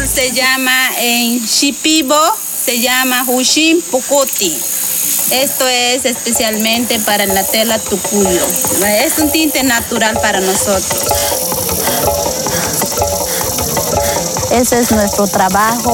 color se llama en Shipibo, se llama Hushim Pukoti. Esto es especialmente para la tela tucuyo. Es un tinte natural para nosotros. Ese es nuestro trabajo.